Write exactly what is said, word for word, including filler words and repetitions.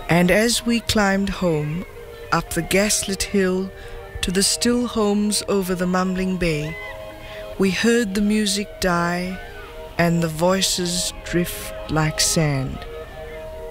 And as we climbed home, up the gaslit hill to the still homes over the mumbling bay, we heard the music die and the voices drift like sand.